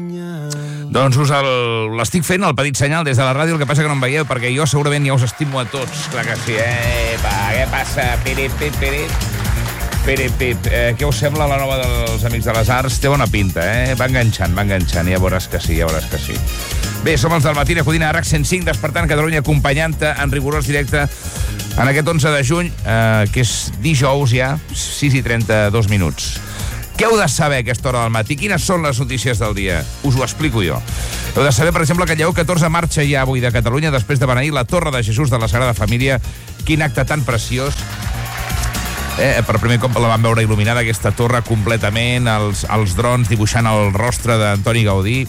Doncs l'estic fent, el petit senyal, des de la ràdio, el que passa que no em veieu, perquè jo segurament ja us estimo a tots. Clar que sí, què passa? Pip. Què us sembla la nova dels Amics de les Arts? Té bona pinta, Va enganxant, ja veuràs que sí. Bé, som els del Matina Codina, RAC 105, despertant Catalunya, acompanyant-te en rigorós directe en aquest 11 de juny, que és dijous ja, 6:32 minuts. Què heu de saber a aquesta hora del matí? Quines són les notícies del dia? Us ho explico jo. Heu de saber, per exemple, que Lleó 14 marxa ja avui de Catalunya després de beneir la Torre de Jesús de la Sagrada Família. Quin acte tan preciós. Per primer cop la vam veure il·luminada, aquesta torre, completament, els drons dibuixant el rostre d'Antoni Gaudí,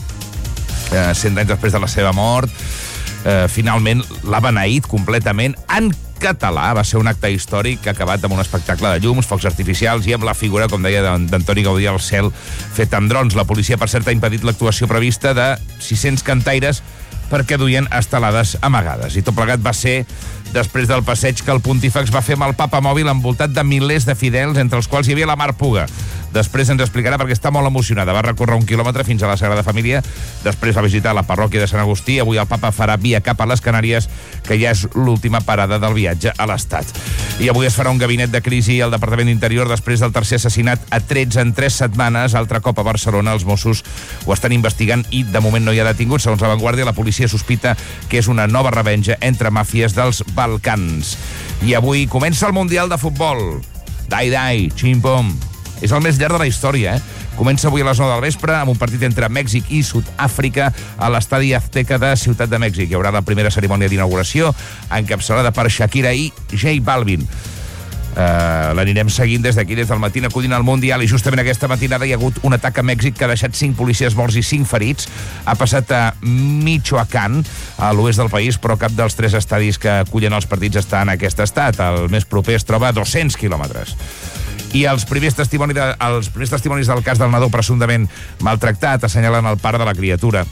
100 anys després de la seva mort. Finalment l'ha beneït completament en català. Va ser un acte històric acabat amb un espectacle de llums, focs artificials i amb la figura, com deia, d'Antoni Gaudí al cel fet amb drons. La policia, per cert, ha impedit l'actuació prevista de 600 cantaires perquè duien estelades amagades. I tot plegat va ser després del passeig que el pontífex va fer amb el Papa Mòbil envoltat de milers de fidels, entre els quals hi havia la Mar Puga. Després ens explicarà perquè està molt emocionada. Va recórrer 1 quilòmetre fins a la Sagrada Família, després va visitar la parròquia de Sant Agustí. Avui el Papa farà via cap a les Canàries, que ja és l'última parada del viatge a l'Estat. I avui es farà un gabinet de crisi al Departament d'Interior després del tercer assassinat a trets en 3 setmanes. Altre cop a Barcelona, els Mossos ho estan investigant i de moment no hi ha detinguts. Segons La Vanguardia, la policia sospita que és una nova revenja entre màfies dels Balcans. I avui comença el Mundial de Futbol. Dai, xim-pom. És el més llarg de la història, Comença avui a les 9 del vespre amb un partit entre Mèxic i Sud-àfrica a l'estadi Azteca de Ciutat de Mèxic. Hi haurà la primera cerimònia d'inauguració encapçalada per Shakira i J Balvin. L'anirem seguint des d'aquí, des del Matina Codina al Mundial, i justament aquesta matinada hi ha hagut un atac a Mèxic que ha deixat 5 policies morts i 5 ferits. Ha passat a Michoacán, a l'oest del país, però cap dels 3 estadis que acullen els partits està en aquest estat. El més proper es troba a 200 quilòmetres. I els primers testimonis del cas del nadó presumptament maltractat assenyalen el pare de la criatura.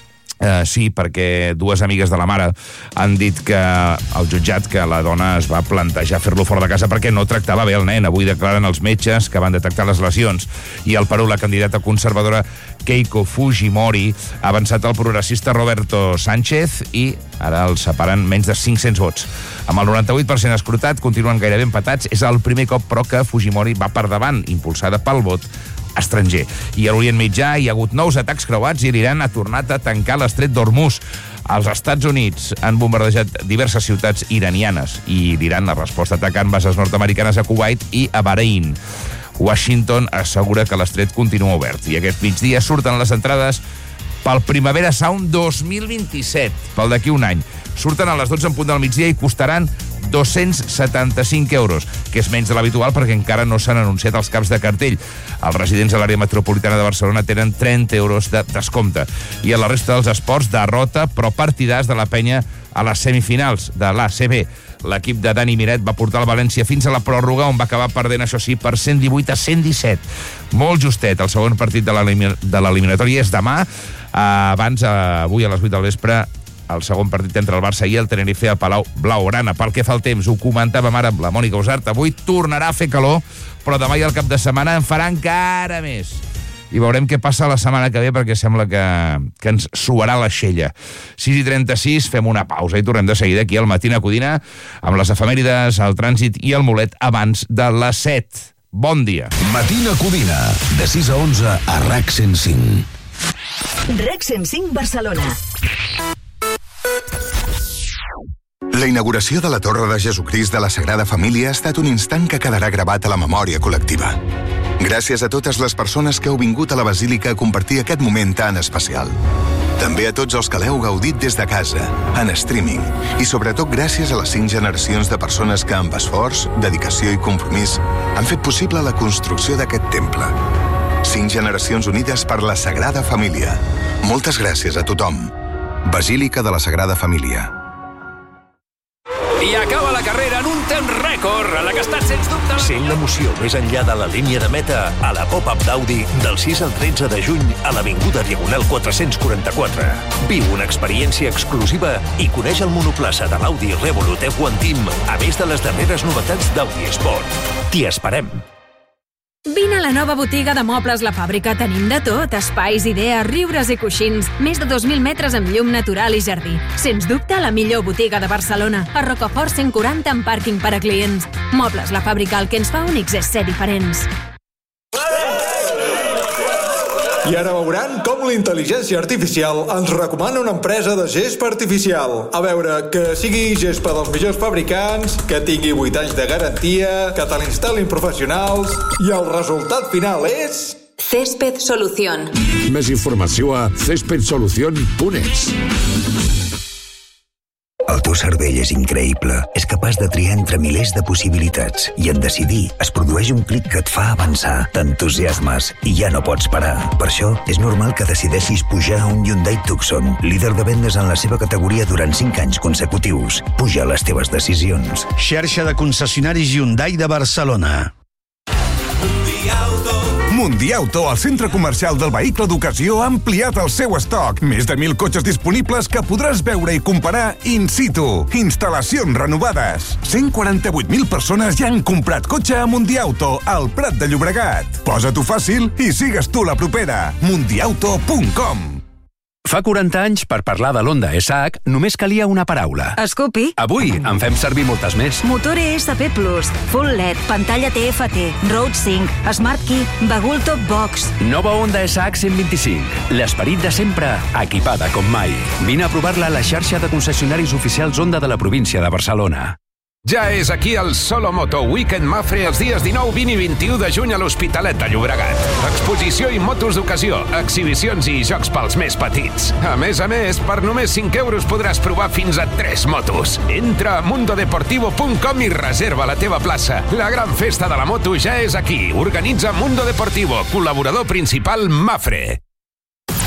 Sí, perquè 2 amigues de la mare han dit que al jutjat que la dona es va plantejar fer-lo fora de casa perquè no tractava bé el nen. Avui declaren els metges que van detectar les lesions. I al Perú, la candidata conservadora Keiko Fujimori ha avançat el progressista Roberto Sánchez i ara els separen menys de 500 vots. Amb el 98% escrutat, continuen gairebé empatats. És el primer cop, però, que Fujimori va per davant, impulsada pel vot estranger. I a l'Orient Mitjà hi ha hagut nous atacs creuats i l'Iran ha tornat a tancar l'estret d'Hormuz. Els Estats Units han bombardejat diverses ciutats iranianes i l'Iran ha respost atacant bases nord-americanes a Kuwait i a Bahrein. Washington assegura que l'estret continua obert. I aquest migdia surten les entrades pel Primavera Sound 2027, pel d'aquí un any. Surten a les 12 en punt del migdia i costaran 275 euros, que és menys de l'habitual perquè encara no s'han anunciat els caps de cartell. Els residents de l'àrea metropolitana de Barcelona tenen 30 euros de descompte. I a la resta dels esports, derrota, però partidars de la penya a les semifinals de l'ACB. L'equip de Dani Miret va portar el València fins a la pròrroga, on va acabar perdent, això sí, per 118 a 117. Molt justet. El segon partit de l'eliminatòria és demà. Abans, avui a les 8 del vespre, el segon partit entre el Barça i el Tenerife al Palau Blaugrana. Pel que fa al temps, ho comentàvem ara amb la Mònica Usart, avui tornarà a fer calor, però demà i el cap de setmana en farà encara més. I veurem què passa la setmana que ve, perquè sembla que ens suarà la xella. 6:36, fem una pausa i tornem de seguida aquí al Matina Codina amb les efemèrides, el trànsit i el mulet abans de les 7. Bon dia. Matina Codina, de 6 a 11 a RAC 105. RAC 105 Barcelona. La inauguració de la Torre de Jesucrist de la Sagrada Família ha estat un instant que quedarà gravat a la memòria col·lectiva. Gràcies a totes les persones que heu vingut a la Basílica a compartir aquest moment tan especial. També a tots els que l'heu gaudit des de casa, en streaming, i sobretot gràcies a les 5 generacions de persones que amb esforç, dedicació i compromís han fet possible la construcció d'aquest temple. 5 generacions unides per la Sagrada Família. Moltes gràcies a tothom. Basílica de la Sagrada Família. I acaba la carrera en un temps rècord, en la que ha estat, sens dubte... Sent l'emoció més enllà de la línia de meta a la pop-up d'Audi del 6 al 13 de juny a l'Avinguda Diagonal 444. Viu una experiència exclusiva i coneix el monoplaça de l'Audi Revolut F1 Team, a més de les darreres novetats d'Audi Sport. T'hi esperem. Vine a la nova botiga de mobles La Fàbrica. Tenim de tot, espais, idees, riures i coixins. Més de 2.000 metres amb llum natural i jardí. Sens dubte, la millor botiga de Barcelona. A Rocafort 140 amb pàrquing per a clients. Mobles La Fàbrica, el que ens fa únics és ser diferents. I ara veuran com la intel·ligència artificial ens recomana una empresa de gespa artificial. A veure, que sigui gespa dels millors fabricants, que tingui 8 anys de garantia, que te l'instal·lin professionals, i el resultat final és... Césped Solución. Més informació a cespedsolucion.es. El teu cervell és increïble. És capaç de triar entre milers de possibilitats i en decidir es produeix un clic que et fa avançar. T'entusiasmes i ja no pots parar. Per això és normal que decideixis pujar a un Hyundai Tucson, líder de vendes en la seva categoria durant 5 anys consecutius. Puja les teves decisions. Xarxa de concessionaris Hyundai de Barcelona. Mundiauto, el centre comercial del vehicle d'ocasió, ha ampliat el seu estoc. Més de 1.000 cotxes disponibles que podràs veure i comparar in situ. Instal·lacions renovades. 148.000 persones ja han comprat cotxe a Mundiauto, al Prat de Llobregat. Posa-t'ho fàcil i sigues tu la propera. Mundiauto.com. Fa 40 anys, per parlar de l'Honda SH, només calia una paraula. Scoopy. Avui en fem servir moltes més. Motor ESP+, Full LED, pantalla TFT, Road Sync, Smart Key, Bagul Top Box. Nova Honda SH 125. L'esperit de sempre, equipada com mai. Vine a provar-la a la xarxa de concessionaris oficials Honda de la província de Barcelona. Ja és aquí el Solo Moto Weekend Mafre els dies 19, 20 i 21 de juny a l'Hospitalet de Llobregat. Exposició i motos d'ocasió, exhibicions i jocs pels més petits. A més, per només 5 euros podràs provar fins a 3 motos. Entra a mundodeportivo.com i reserva la teva plaça. La gran festa de la moto ja és aquí. Organitza Mundo Deportivo, col·laborador principal Mafre.